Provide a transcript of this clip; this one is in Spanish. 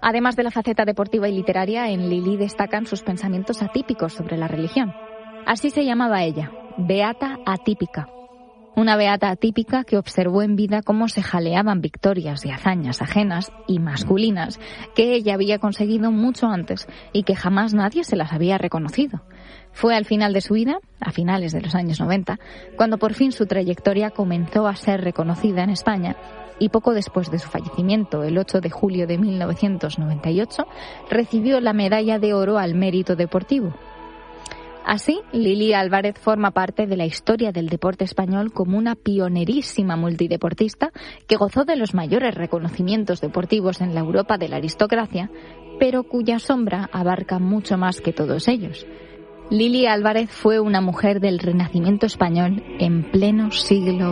Además de la faceta deportiva y literaria, en Lili destacan sus pensamientos atípicos sobre la religión. Así se llamaba ella, beata atípica. Una beata atípica que observó en vida cómo se jaleaban victorias y hazañas ajenas y masculinas que ella había conseguido mucho antes y que jamás nadie se las había reconocido. Fue al final de su vida, a finales de los años 90, cuando por fin su trayectoria comenzó a ser reconocida en España y poco después de su fallecimiento, el 8 de julio de 1998, recibió la Medalla de Oro al Mérito Deportivo. Así, Lili Álvarez forma parte de la historia del deporte español como una pionerísima multideportista que gozó de los mayores reconocimientos deportivos en la Europa de la aristocracia, pero cuya sombra abarca mucho más que todos ellos. Lili Álvarez fue una mujer del Renacimiento español en pleno siglo